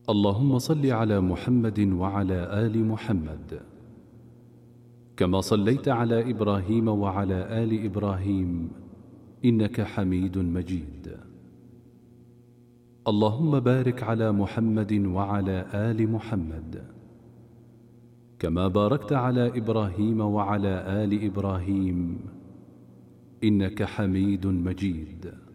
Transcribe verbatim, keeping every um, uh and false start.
اللهم صل على محمد وعلى آل محمد كما صليت على إبراهيم وعلى آل إبراهيم إنك حميد مجيد. اللهم بارك على محمد وعلى آل محمد كما باركت على إبراهيم وعلى آل إبراهيم إنك حميد مجيد.